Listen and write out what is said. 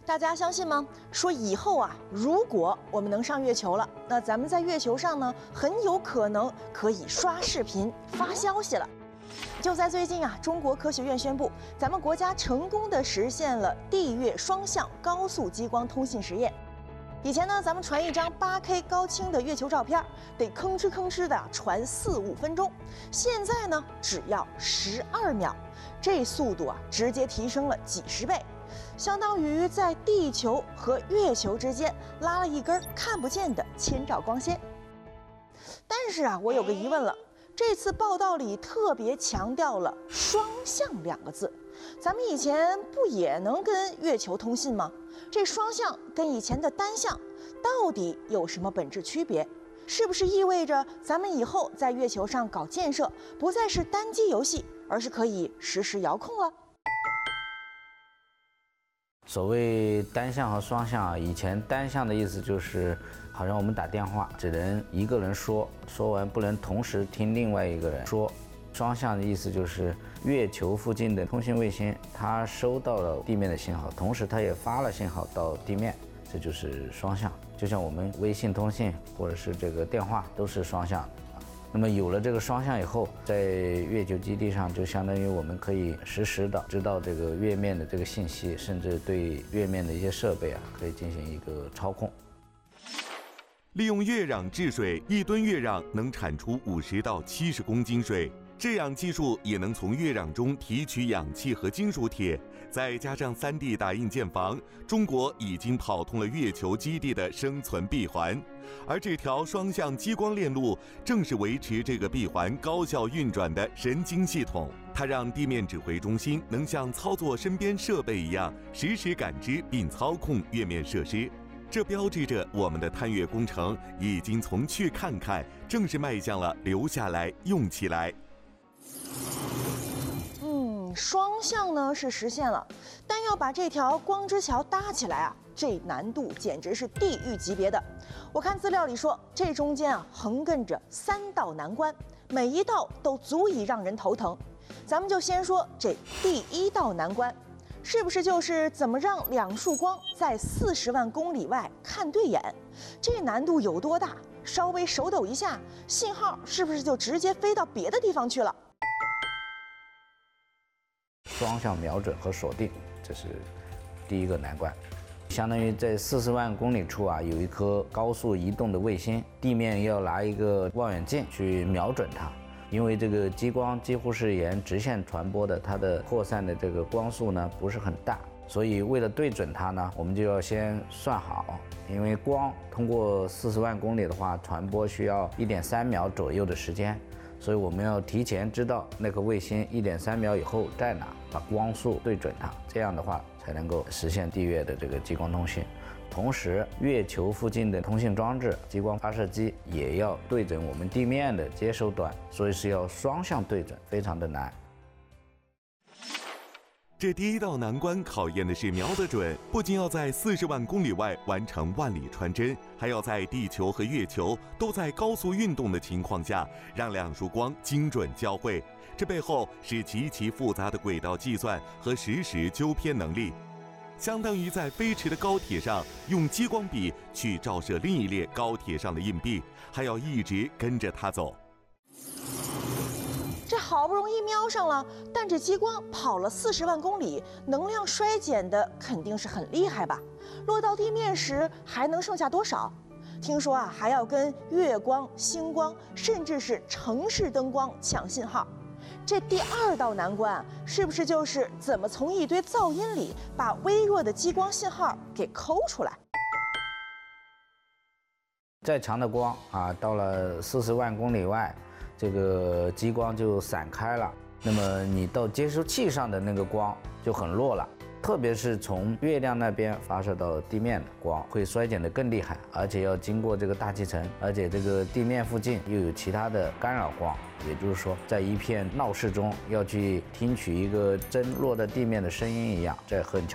大家相信吗？说以后啊，如果我们能上月球了，那咱们在月球上呢，很有可能可以刷视频、发消息了。就在最近啊，中国科学院宣布，咱们国家成功的实现了地月双向高速激光通信实验。以前呢，咱们传一张8K 高清的月球照片，得吭哧吭哧的传4-5分钟，现在呢，只要12秒，这速度啊，直接提升了几十倍。相当于在地球和月球之间拉了一根看不见的千兆光纤。但是啊，我有个疑问了，这次报道里特别强调了“双向”2个字，咱们以前不也能跟月球通信吗？这双向跟以前的单向到底有什么本质区别？是不是意味着咱们以后在月球上搞建设不再是单机游戏，而是可以实时遥控了？ 所谓单向和双向啊，以前单向的意思就是好像我们打电话只能一个人说，说完不能同时听另外一个人说。双向的意思就是月球附近的通信卫星，它收到了地面的信号，同时它也发了信号到地面，这就是双向。就像我们微信通信或者是这个电话都是双向。那么有了这个双向以后，在月球基地上就相当于我们可以实时的知道这个月面的这个信息，甚至对月面的一些设备啊可以进行一个操控。 利用月壤治水，1吨月壤能产出50到70公斤水。制氧技术也能从月壤中提取氧气和金属铁，再加上3D 打印建房，中国已经跑通了月球基地的生存闭环。而这条双向激光链路正是维持这个闭环高效运转的神经系统，它让地面指挥中心能像操作身边设备一样，实时感知并操控月面设施。这标志着我们的探月工程已经从去看看，正式迈向了留下来用起来。 双向呢是实现了，但要把这条光之桥搭起来啊，这难度简直是地狱级别的。我看资料里说，这中间啊横亘着3道难关，每一道都足以让人头疼。咱们就先说这第1道难关，是不是就是怎么让2束光在40万公里外看对眼？这难度有多大？稍微手抖一下，信号是不是就直接飞到别的地方去了？ 双向瞄准和锁定，这是第一个难关。相当于在40万公里处啊，有一颗高速移动的卫星，地面要拿一个望远镜去瞄准它。因为这个激光几乎是沿直线传播的，它的扩散的这个光速呢不是很大，所以为了对准它呢，我们就要先算好，因为光通过40万公里的话，传播需要1.3秒左右的时间。所以我们要提前知道那个卫星1.3秒以后在哪，把光速对准它，这样的话才能够实现地月的这个激光通信。同时，月球附近的通信装置、激光发射机也要对准我们地面的接收端，所以是要双向对准，非常的难。 这第1道难关考验的是瞄得准，不仅要在40万公里外完成万里穿针，还要在地球和月球都在高速运动的情况下，让2束光精准交汇。这背后是极其复杂的轨道计算和实时纠偏能力，相当于在飞驰的高铁上用激光笔去照射另一列高铁上的硬币，还要一直跟着它走。 这好不容易瞄上了，但这激光跑了40万公里，能量衰减的肯定是很厉害吧？落到地面时还能剩下多少？听说啊，还要跟月光、星光，甚至是城市灯光抢信号。这第2道难关啊，是不是就是怎么从一堆噪音里把微弱的激光信号给抠出来？ 再强的光啊，到了40万公里外，这个激光就散开了，那么你到接收器上的那个光就很弱了，特别是从月亮那边发射到地面的光会衰减得更厉害，而且要经过这个大气层，而且这个地面附近又有其他的干扰光，也就是说在一片闹市中要去听取一个针落在地面的声音一样，在很强